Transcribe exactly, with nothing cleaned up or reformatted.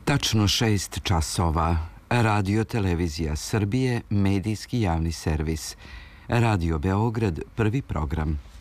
Tačno šest časova. Radio Televizija Srbije, medijski javni servis. Radio Beograd, prvi program.